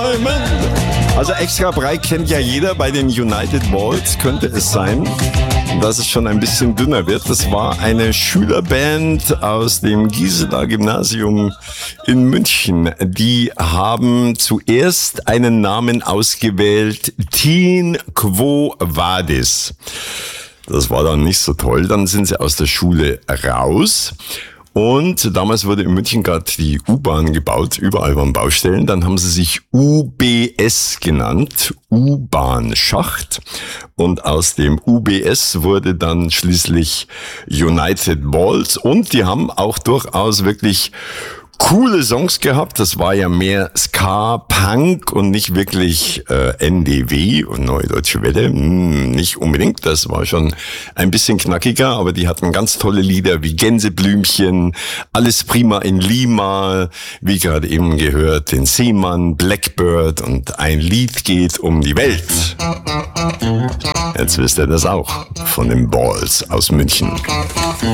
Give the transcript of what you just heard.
träumen. Also Extra Brei kennt ja jeder, bei den United Balls könnte es sein, dass es schon ein bisschen dünner wird. Das war eine Schülerband aus dem Gisela Gymnasium in München. Die haben zuerst einen Namen ausgewählt, Teen Quo Vadis. Das war dann nicht so toll. Dann sind sie aus der Schule raus. Und damals wurde in München gerade die U-Bahn gebaut, überall waren Baustellen. Dann haben sie sich UBS genannt, U-Bahn-Schacht. Und aus dem UBS wurde dann schließlich United Balls. Und die haben auch durchaus wirklich coole Songs gehabt. Das war ja mehr Ska, Punk und nicht wirklich NDW und Neue Deutsche Welle. Nicht unbedingt. Das war schon ein bisschen knackiger, aber die hatten ganz tolle Lieder wie Gänseblümchen, Alles prima in Lima, wie gerade eben gehört, den Seemann, Blackbird und Ein Lied geht um die Welt. Jetzt wisst ihr das auch von den Balls aus München.